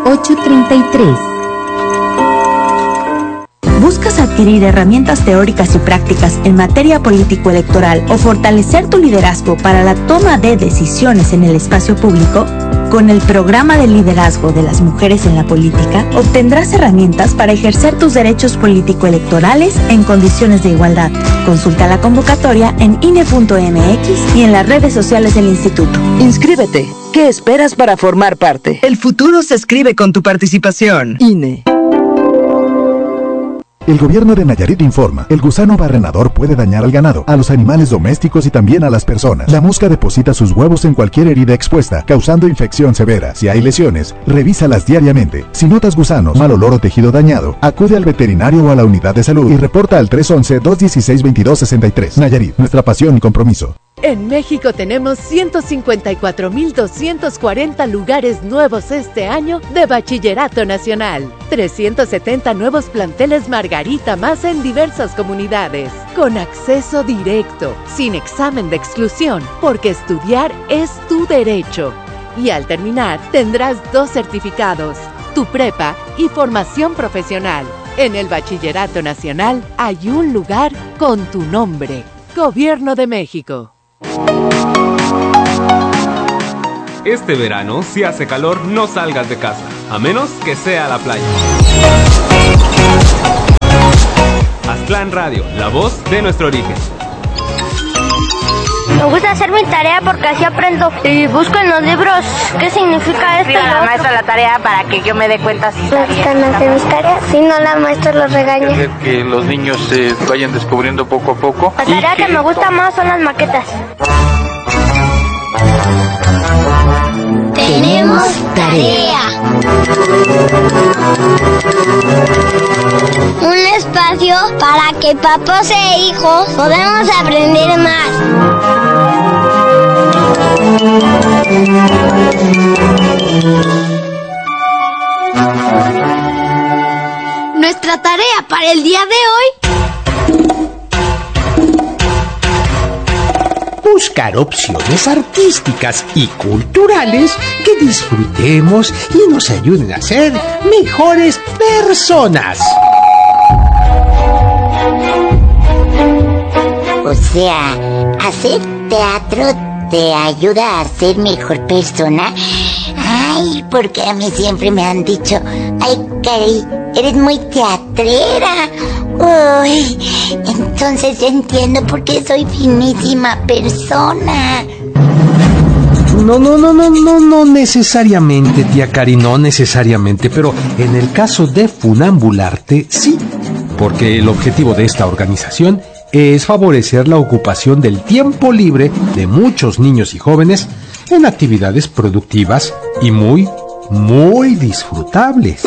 833. ¿Buscas adquirir herramientas teóricas y prácticas en materia político-electoral o fortalecer tu liderazgo para la toma de decisiones en el espacio público? Con el programa de liderazgo de las mujeres en la política, obtendrás herramientas para ejercer tus derechos político-electorales en condiciones de igualdad. Consulta la convocatoria en INE.mx y en las redes sociales del instituto. Inscríbete. ¿Qué esperas para formar parte? El futuro se escribe con tu participación. INE. El gobierno de Nayarit informa, el gusano barrenador puede dañar al ganado, a los animales domésticos y también a las personas. La mosca deposita sus huevos en cualquier herida expuesta, causando infección severa. Si hay lesiones, revísalas diariamente. Si notas gusanos, mal olor o tejido dañado, acude al veterinario o a la unidad de salud y reporta al 311-216-2263. Nayarit, nuestra pasión y compromiso. En México tenemos 154.240 lugares nuevos este año de Bachillerato Nacional. 370 nuevos planteles Margarita más en diversas comunidades. Con acceso directo, sin examen de exclusión, porque estudiar es tu derecho. Y al terminar, tendrás 2 certificados, tu prepa y formación profesional. En el Bachillerato Nacional hay un lugar con tu nombre. Gobierno de México. Este verano, si hace calor, no salgas de casa, a menos que sea a la playa. Aztlán Radio, la voz de nuestro origen. Me gusta hacer mi tarea porque así aprendo y busco en los libros qué significa esto. Pide a la maestra la tarea para que yo me dé cuenta si me gustan hacer mis tareas, si no la maestra los regaña. Hacer que los niños se vayan descubriendo poco a poco. La tarea que me gusta más son las maquetas. Tenemos tarea. Un espacio para que papás e hijos podamos aprender más. Nuestra tarea para el día de hoy: buscar opciones artísticas y culturales que disfrutemos y nos ayuden a ser mejores personas. O sea, hacer teatro te ayuda a ser mejor persona. Ay, porque a mí siempre me han dicho, ay, Cari, eres muy teatrera. Uy, entonces entiendo por qué soy finísima persona. No necesariamente, tía Cari, no necesariamente, pero en el caso de Funambularte, sí, porque el objetivo de esta organización es favorecer la ocupación del tiempo libre de muchos niños y jóvenes en actividades productivas y muy disfrutables.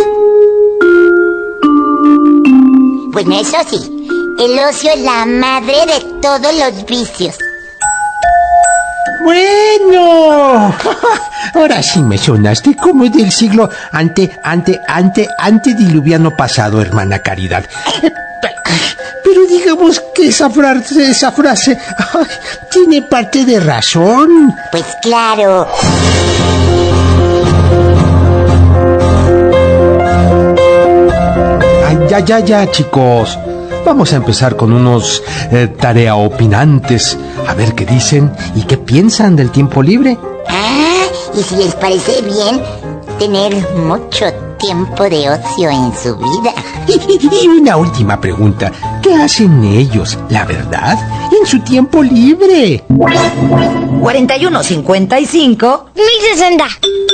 Bueno, eso sí, el ocio es la madre de todos los vicios. Bueno, ahora sí me sonaste como del siglo antediluviano pasado, hermana Caridad. Pero digamos que esa frase tiene parte de razón. Pues claro. Ay, ya, chicos. Vamos a empezar con unos tarea opinantes. A ver qué dicen y qué piensan del tiempo libre. Ah, y si les parece bien tener mucho tiempo de ocio en su vida. Y una última pregunta. ¿Qué hacen ellos, la verdad, en su tiempo libre? 4155 1060.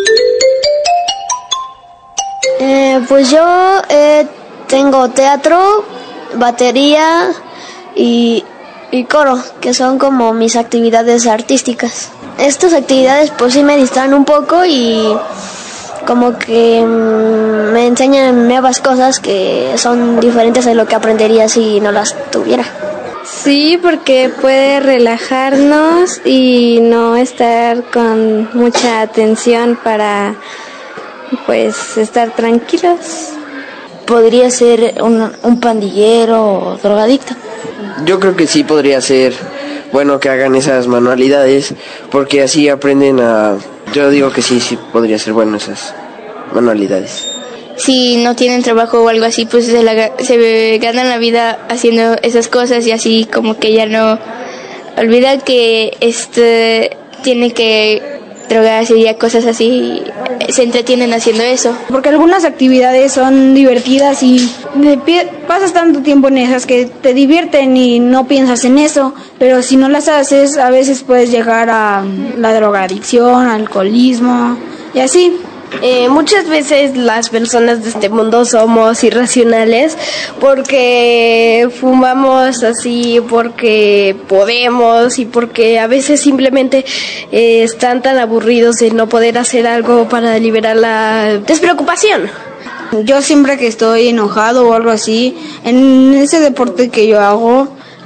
Pues yo tengo teatro, batería y coro, que son como mis actividades artísticas. Estas actividades pues sí me distraen un poco y como que me enseñan nuevas cosas que son diferentes de lo que aprendería si no las tuviera. Sí, porque puede relajarnos y no estar con mucha atención para pues estar tranquilos. Podría ser un pandillero o drogadicto. Yo creo que sí podría ser bueno que hagan esas manualidades, porque así aprenden a... Yo digo que sí podría ser bueno manualidades. Si no tienen trabajo o algo así, pues se ganan la vida haciendo esas cosas y así como que ya no olvidan que tiene que drogarse y cosas así, se entretienen haciendo eso. Porque algunas actividades son divertidas y pasas tanto tiempo en esas que te divierten y no piensas en eso, pero si no las haces a veces puedes llegar a la drogadicción, alcoholismo y así. Muchas veces las personas de este mundo somos irracionales porque fumamos así, porque podemos y porque a veces simplemente están tan aburridos de no poder hacer algo para liberar la despreocupación. Yo siempre que estoy enojado o algo así, en ese deporte que yo hago,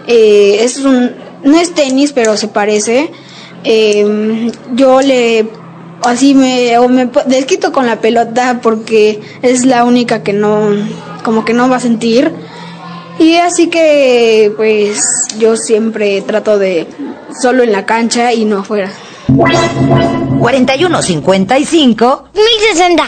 no es tenis pero se parece, yo me desquito con la pelota porque es la única que no va a sentir, y así que pues yo siempre trato de solo en la cancha y no afuera. 4155 1060.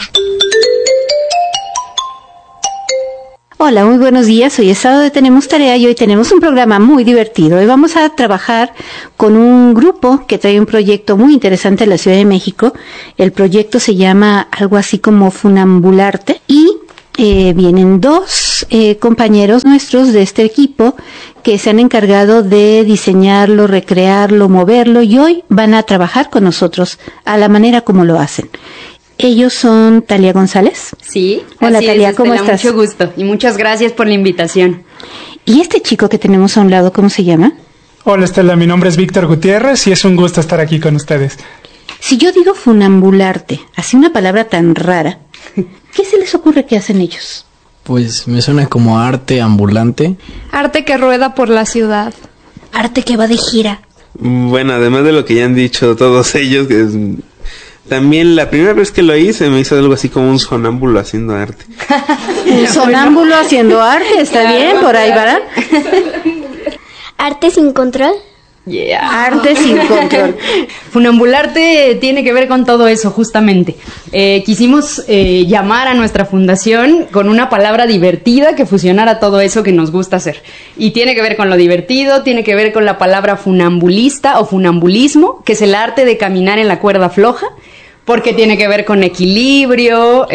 Hola, muy buenos días. Hoy es sábado de Tenemos Tarea y hoy tenemos un programa muy divertido. Hoy vamos a trabajar con un grupo que trae un proyecto muy interesante en la Ciudad de México. El proyecto se llama algo así como Funambularte y vienen dos compañeros nuestros de este equipo que se han encargado de diseñarlo, recrearlo, moverlo y hoy van a trabajar con nosotros a la manera como lo hacen. Ellos son Talia González. Sí. Hola Talia, ¿cómo estás? Mucho gusto y muchas gracias por la invitación. ¿Y este chico que tenemos a un lado, cómo se llama? Hola Estela, mi nombre es Víctor Gutiérrez y es un gusto estar aquí con ustedes. Si yo digo funambularte, así una palabra tan rara, ¿qué se les ocurre que hacen ellos? Pues me suena como arte ambulante. Arte que rueda por la ciudad. Arte que va de gira. Bueno, además de lo que ya han dicho todos ellos, que es... También la primera vez que lo hice me hizo algo así como un sonámbulo haciendo arte. Un sonámbulo haciendo arte, está claro, bien, por ahí, ¿verdad? ¿Arte sin control? Yeah. Arte sin control. Funambularte tiene que ver con todo eso, justamente. Quisimos llamar a nuestra fundación con una palabra divertida que fusionara todo eso que nos gusta hacer. Y tiene que ver con lo divertido, tiene que ver con la palabra funambulista o funambulismo, que es el arte de caminar en la cuerda floja, porque tiene que ver con equilibrio,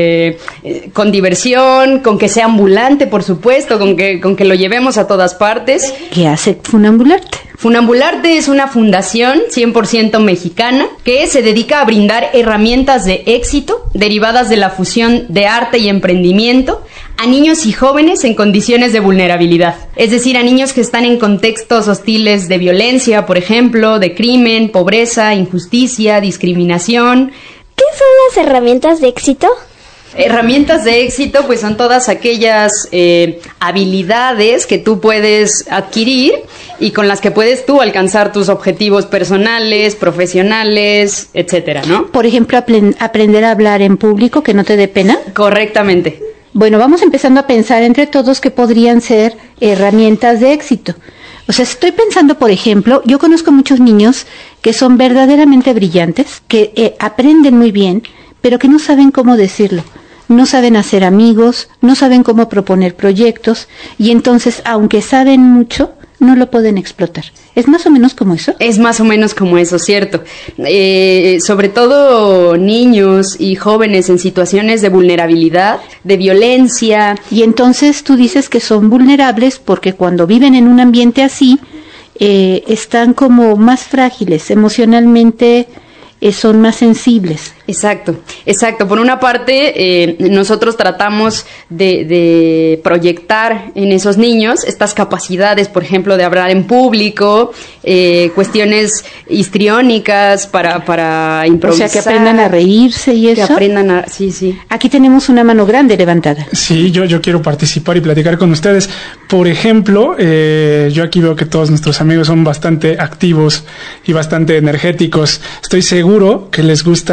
con diversión, con que sea ambulante, por supuesto, con que lo llevemos a todas partes. ¿Qué hace Funambularte? Funambularte es una fundación 100% mexicana que se dedica a brindar herramientas de éxito derivadas de la fusión de arte y emprendimiento a niños y jóvenes en condiciones de vulnerabilidad. Es decir, a niños que están en contextos hostiles de violencia, por ejemplo, de crimen, pobreza, injusticia, discriminación. ¿Qué son las herramientas de éxito? Herramientas de éxito, pues son todas aquellas habilidades que tú puedes adquirir y con las que puedes tú alcanzar tus objetivos personales, profesionales, etcétera, ¿no? Por ejemplo, aprender a hablar en público, que no te dé pena. Correctamente. Bueno, vamos empezando a pensar entre todos que podrían ser herramientas de éxito. O sea, estoy pensando, por ejemplo, yo conozco muchos niños que son verdaderamente brillantes, que aprenden muy bien, pero que no saben cómo decirlo. No saben hacer amigos, no saben cómo proponer proyectos y entonces, aunque saben mucho, no lo pueden explotar. ¿Es más o menos como eso? Es más o menos como eso, cierto. Sobre todo niños y jóvenes en situaciones de vulnerabilidad, de violencia. Y entonces tú dices que son vulnerables porque cuando viven en un ambiente así, están como más frágiles emocionalmente. Son más sensibles. Exacto. Por una parte, nosotros tratamos de proyectar en esos niños estas capacidades, por ejemplo, de hablar en público, cuestiones histriónicas para improvisar. O sea, que aprendan a reírse y eso. Que aprendan a... Sí. Aquí tenemos una mano grande levantada. Sí, yo quiero participar y platicar con ustedes. Por ejemplo, yo aquí veo que todos nuestros amigos son bastante activos y bastante energéticos. Estoy seguro que les gusta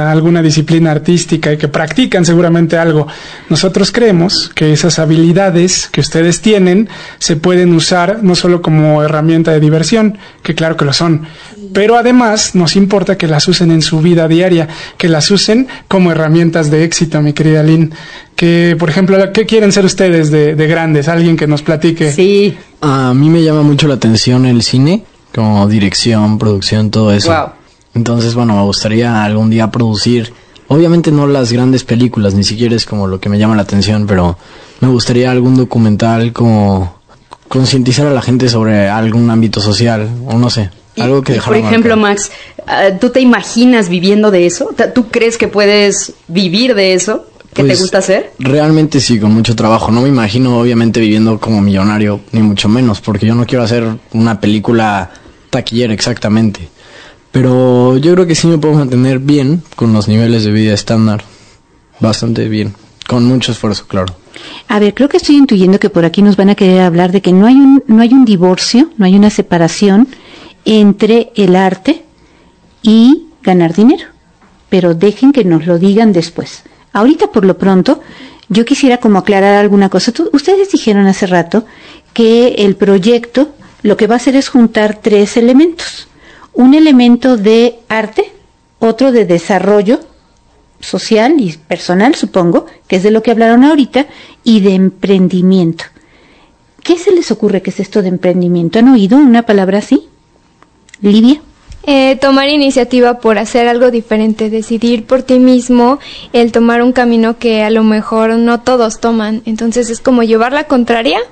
alguna disciplina artística y que practican seguramente algo. Nosotros creemos que esas habilidades que ustedes tienen se pueden usar no solo como herramienta de diversión, que claro que lo son, pero además nos importa que las usen en su vida diaria, que las usen como herramientas de éxito, mi querida Lynn. Que, por ejemplo, ¿qué quieren ser ustedes de grandes? Alguien que nos platique. Sí. A mí me llama mucho la atención el cine, como dirección, producción, todo eso. Wow. Entonces, bueno, me gustaría algún día producir, obviamente no las grandes películas, ni siquiera es como lo que me llama la atención, pero me gustaría algún documental como concientizar a la gente sobre algún ámbito social, o no sé, algo que dejara Por ejemplo, marcado. Max, ¿tú te imaginas viviendo de eso? ¿Tú crees que puedes vivir de eso? ¿Qué Pues, te gusta hacer? Realmente sí, con mucho trabajo. No me imagino obviamente viviendo como millonario, ni mucho menos, porque yo no quiero hacer una película taquillera exactamente. Pero yo creo que sí me puedo mantener bien con los niveles de vida estándar. Bastante bien, con mucho esfuerzo, claro. A ver, creo que estoy intuyendo que por aquí nos van a querer hablar de que no hay un divorcio, no hay una separación entre el arte y ganar dinero. Pero dejen que nos lo digan después. Ahorita, por lo pronto, yo quisiera como aclarar alguna cosa. Ustedes dijeron hace rato que el proyecto lo que va a hacer es juntar 3 elementos. Un elemento de arte, otro de desarrollo social y personal, supongo, que es de lo que hablaron ahorita, y de emprendimiento. ¿Qué se les ocurre que es esto de emprendimiento? ¿Han oído una palabra así? Livia. Tomar iniciativa por hacer algo diferente, decidir por ti mismo, el tomar un camino que a lo mejor no todos toman. Entonces es como llevar la contraria